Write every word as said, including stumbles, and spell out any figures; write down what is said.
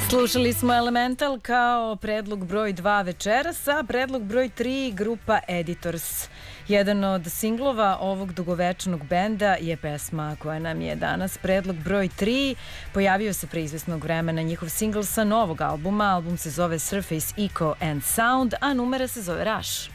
Slušali smo Elemental kao predlog broj dva večeras, a predlog broj tri grupa Editors. Jedan od singlova ovog dugovečnog benda je pesma koja nam je danas predlog broj tri. Pojavio se pre izvesnog vremena njihov singl sa novog albuma. Album se zove Surface Echo and Sound, a numera se zove Rush.